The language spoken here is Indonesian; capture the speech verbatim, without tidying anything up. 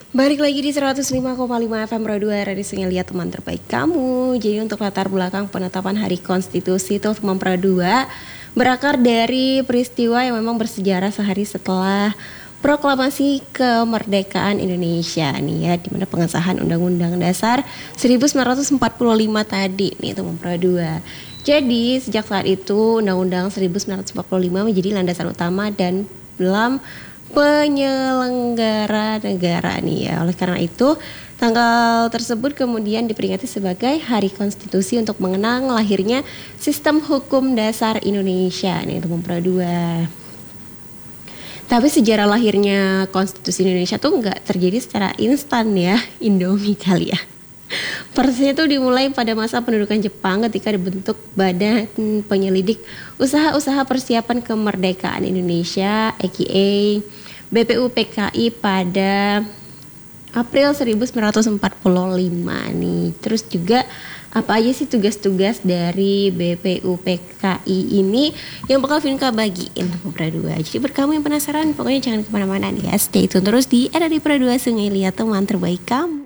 Balik lagi di seratus lima koma lima F M Pro dua Radio Sungai Liat, teman terbaik kamu. Jadi untuk latar belakang penetapan Hari Konstitusi itu teman Pro dua berakar dari peristiwa yang memang bersejarah sehari setelah Proklamasi Kemerdekaan Indonesia nih ya, di mana pengesahan Undang-Undang Dasar seribu sembilan ratus empat puluh lima tadi nih teman Pro dua. Jadi sejak saat itu Undang-Undang seribu sembilan ratus empat puluh lima menjadi landasan utama dan dalam penyelenggara negara nih ya. Oleh karena itu, tanggal tersebut kemudian diperingati sebagai Hari Konstitusi untuk mengenang lahirnya sistem hukum dasar Indonesia nih teman Pro dua. Tapi sejarah lahirnya Konstitusi Indonesia tuh nggak terjadi secara instan ya, Indomie kali ya. Persisnya itu dimulai pada masa pendudukan Jepang ketika dibentuk Badan Penyelidik Usaha-Usaha Persiapan Kemerdekaan Indonesia aka B P U P K I pada April seribu sembilan ratus empat puluh lima nih. Terus juga apa aja sih tugas-tugas dari B P U P K I ini yang bakal Vinka bagiin sama Pro dua. Jadi buat kamu yang penasaran, pokoknya jangan kemana-mana nih ya, stay tune terus di R R I Pro dua Sungai Liat, teman terbaik kamu.